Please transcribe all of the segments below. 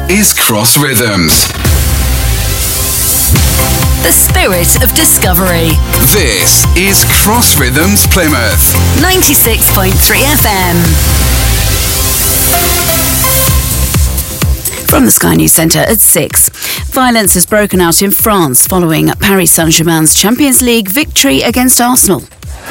is Cross Rhythms. The spirit of discovery. This is Cross Rhythms Plymouth. 96.3 FM. From the Sky News Centre at 6. Violence has broken out in France following Paris Saint-Germain's Champions League victory against Arsenal.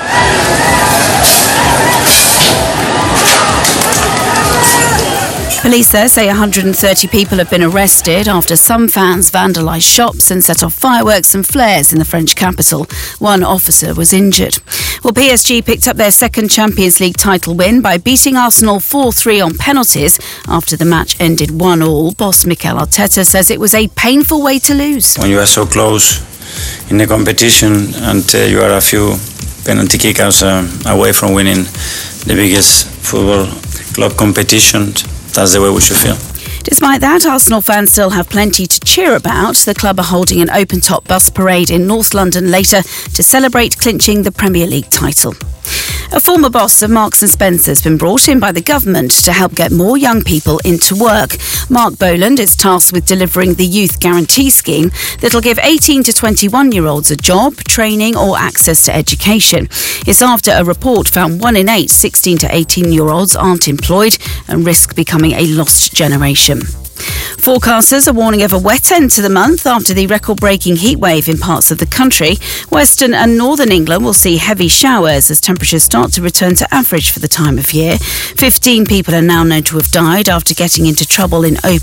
Police there say 130 people have been arrested after some fans vandalised shops and set off fireworks and flares in the French capital. One officer was injured. Well, PSG picked up their second Champions League title win by beating Arsenal 4-3 on penalties after the match ended 1-1. Boss Mikel Arteta says it was a painful way to lose. When you are so close in the competition and you are a few penalty kickouts away from winning the biggest football club competition, that's the way we should feel. Despite that, Arsenal fans still have plenty to cheer about. The club are holding an open-top bus parade in North London later to celebrate clinching the Premier League title. A former boss of Marks & Spencer has been brought in by the government to help get more young people into work. Mark Boland is tasked with delivering the Youth Guarantee Scheme that'll give 18 to 21-year-olds a job, training or access to education. It's after a report found 1 in 8 16 to 18-year-olds aren't employed and risk becoming a lost generation. Forecasters are warning of a wet end to the month after the record-breaking heatwave in parts of the country. Western and northern England will see heavy showers as temperatures start to return to average for the time of year. 15 people are now known to have died after getting into trouble in open